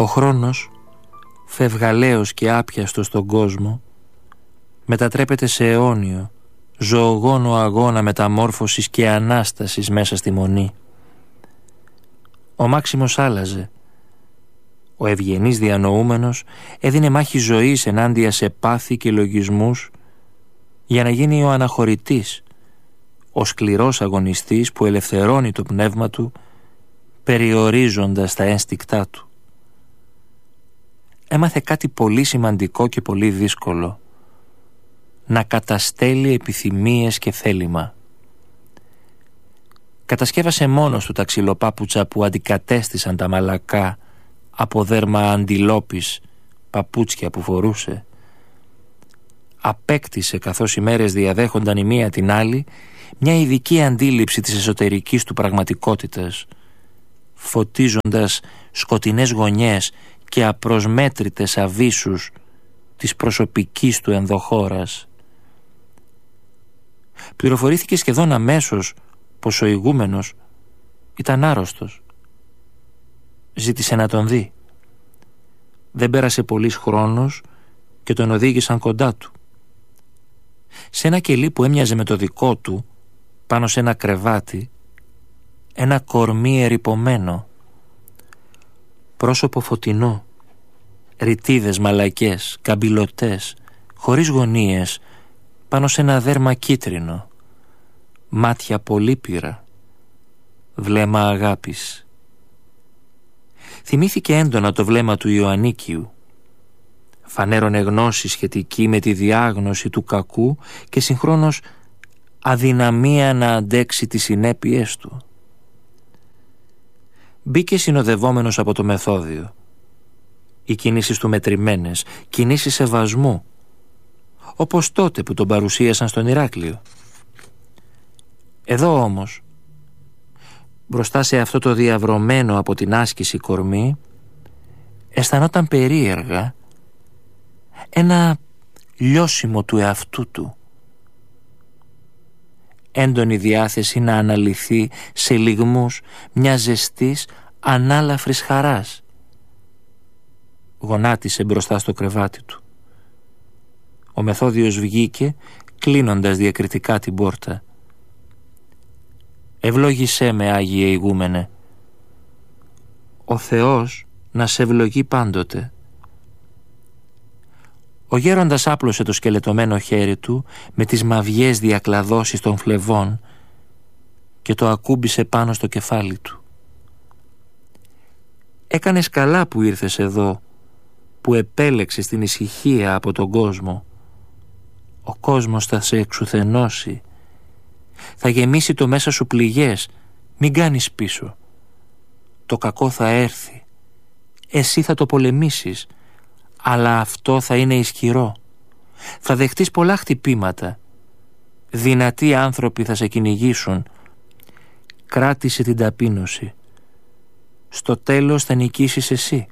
Ο χρόνος, φευγαλαίος και άπιαστος στον κόσμο, μετατρέπεται σε αιώνιο, ζωογόνο αγώνα μεταμόρφωσης και ανάστασης μέσα στη μονή. Ο Μάξιμος άλλαζε. Ο ευγενής διανοούμενος έδινε μάχη ζωής ενάντια σε πάθη και λογισμούς για να γίνει ο αναχωρητής, ο σκληρός αγωνιστής που ελευθερώνει το πνεύμα του περιορίζοντας τα ένστικτά του. Έμαθε κάτι πολύ σημαντικό και πολύ δύσκολο: να καταστέλει επιθυμίες και θέλημα. Κατασκεύασε μόνος του τα ξυλοπάπουτσα που αντικατέστησαν τα μαλακά από δέρμα αντιλόπης παπούτσια που φορούσε. Απέκτησε, καθώς οι μέρες διαδέχονταν η μία την άλλη, μια ειδική αντίληψη της εσωτερικής του πραγματικότητας, φωτίζοντας σκοτεινές γωνιές και απροσμέτρητες αβύσσους της προσωπικής του ενδοχώρας. Πληροφορήθηκε σχεδόν αμέσως πως ο ηγούμενος ήταν άρρωστος. Ζήτησε να τον δει. Δεν πέρασε πολύς χρόνος και τον οδήγησαν κοντά του. Σε ένα κελί που έμοιαζε με το δικό του, πάνω σε ένα κρεβάτι, ένα κορμί ερειπωμένο, πρόσωπο φωτεινό, ρητίδες μαλακές, καμπυλωτές, χωρίς γωνίες, πάνω σε ένα δέρμα κίτρινο, μάτια πολύπυρα, βλέμμα αγάπης. Θυμήθηκε έντονα το βλέμμα του Ιωαννίκιου. Φανέρωνε γνώση σχετική με τη διάγνωση του κακού και συγχρόνως αδυναμία να αντέξει τις συνέπειες του. Μπήκε συνοδευόμενος από το Μεθόδιο. Οι κινήσεις του μετρημένες, κινήσεις σεβασμού, όπως τότε που τον παρουσίασαν στον Ηράκλειο. Εδώ όμως, μπροστά σε αυτό το διαβρωμένο από την άσκηση κορμί, αισθανόταν περίεργα ένα λιώσιμο του εαυτού του. Έντονη διάθεση να αναλυθεί σε λυγμούς μια ζεστής ανάλαφρης χαράς. Γονάτισε μπροστά στο κρεβάτι του. Ο Μεθόδιος βγήκε, κλείνοντας διακριτικά την πόρτα. «Ευλόγησέ με, Άγιε ηγούμενε. Ο Θεός να σε ευλογεί πάντοτε». Ο γέροντας άπλωσε το σκελετωμένο χέρι του με τις μαυγές διακλαδώσεις των φλεβών και το ακούμπησε πάνω στο κεφάλι του. «Έκανες καλά που ήρθες εδώ, που επέλεξες την ησυχία από τον κόσμο. Ο κόσμος θα σε εξουθενώσει. Θα γεμίσει το μέσα σου πληγές. Μην κάνεις πίσω. Το κακό θα έρθει. Εσύ θα το πολεμήσεις, αλλά αυτό θα είναι ισχυρό. Θα δεχτείς πολλά χτυπήματα. Δυνατοί άνθρωποι θα σε κυνηγήσουν. Κράτησε την ταπείνωση. Στο τέλος θα νικήσεις εσύ».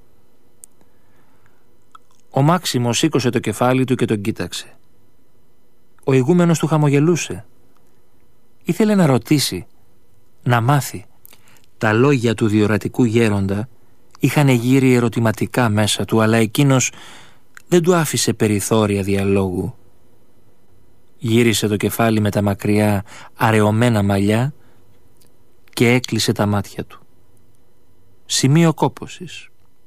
Ο Μάξιμος σήκωσε το κεφάλι του και τον κοίταξε. Ο ηγούμενος του χαμογελούσε. Ήθελε να ρωτήσει, να μάθει. Τα λόγια του διορατικού γέροντα είχαν γύρει ερωτηματικά μέσα του, αλλά εκείνος δεν του άφησε περιθώρια διαλόγου. Γύρισε το κεφάλι με τα μακριά αραιωμένα μαλλιά και έκλεισε τα μάτια του. Σημείο κόπωσης.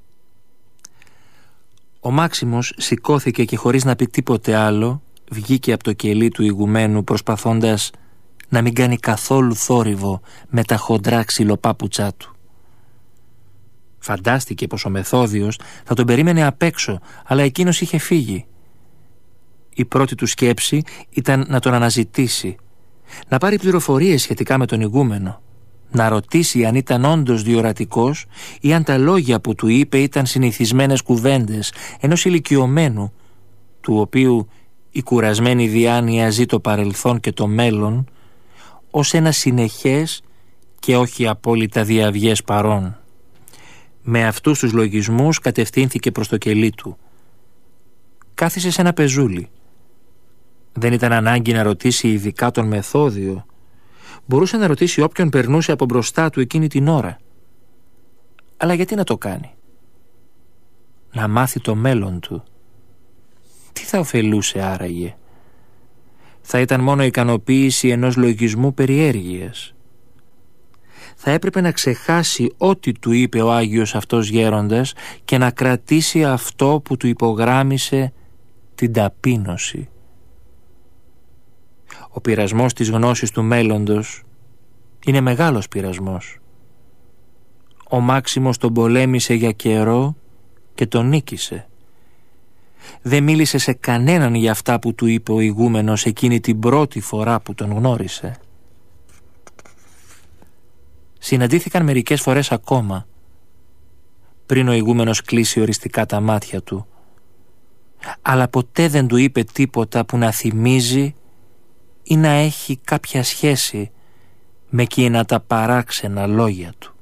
Ο Μάξιμος σηκώθηκε και χωρίς να πει τίποτε άλλο βγήκε από το κελί του ηγουμένου, προσπαθώντας να μην κάνει καθόλου θόρυβο με τα χοντρά ξυλοπάπουτσα του. Φαντάστηκε πως ο Μεθόδιος θα τον περίμενε απ' έξω, αλλά εκείνος είχε φύγει. Η πρώτη του σκέψη ήταν να τον αναζητήσει, να πάρει πληροφορίες σχετικά με τον ηγούμενο, να ρωτήσει αν ήταν όντως διορατικός ή αν τα λόγια που του είπε ήταν συνηθισμένες κουβέντες ενός ηλικιωμένου, του οποίου η κουρασμένη διάνοια ζει το παρελθόν και το μέλλον ως ένα συνεχές και όχι απόλυτα διαυγές παρόν. Με αυτούς τους λογισμούς κατευθύνθηκε προς το κελί του. Κάθισε σε ένα πεζούλι. Δεν ήταν ανάγκη να ρωτήσει ειδικά τον Μεθόδιο. Μπορούσε να ρωτήσει όποιον περνούσε από μπροστά του εκείνη την ώρα. Αλλά γιατί να το κάνει? να μάθει το μέλλον του. Τι θα ωφελούσε άραγε? Θα ήταν μόνο ικανοποίηση ενός λογισμού περιέργειας. Θα έπρεπε να ξεχάσει ό,τι του είπε ο Άγιος αυτός γέροντας και να κρατήσει αυτό που του υπογράμμισε, την ταπείνωση. Ο πειρασμός της γνώσης του μέλλοντος είναι μεγάλος πειρασμός. Ο Μάξιμος τον πολέμησε για καιρό και τον νίκησε. Δεν μίλησε σε κανέναν για αυτά που του είπε ο ηγούμενος εκείνη την πρώτη φορά που τον γνώρισε. Συναντήθηκαν μερικές φορές ακόμα, πριν ο ηγούμενος κλείσει οριστικά τα μάτια του, αλλά ποτέ δεν του είπε τίποτα που να θυμίζει ή να έχει κάποια σχέση με εκείνα τα παράξενα λόγια του.